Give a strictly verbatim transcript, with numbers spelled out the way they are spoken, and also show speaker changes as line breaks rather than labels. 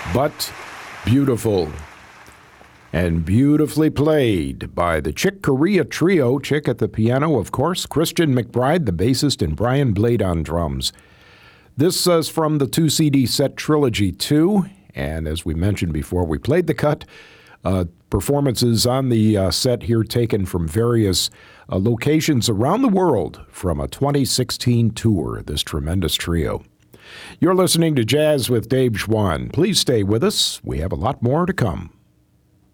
but beautiful. And beautifully played by the Chick Corea Trio. Chick at the piano, of course. Christian McBride, the bassist, and Brian Blade on drums. This is from the two C D set Trilogy two. And as we mentioned before, we played the cut. Uh, performances on the uh, set here taken from various uh, locations around the world from a twenty sixteen tour, this tremendous trio. You're listening to Jazz with Dave Schwann. Please stay with us. We have a lot more to come.